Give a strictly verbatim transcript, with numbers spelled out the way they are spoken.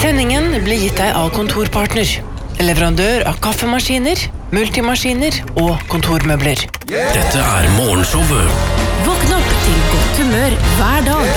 Sendingen blir gitt deg av Kontorpartner, leverandør av kaffemaskiner, multimaskiner og kontormøbler. Dette er morgenshowet. Våkn opp til godt humør hver dag.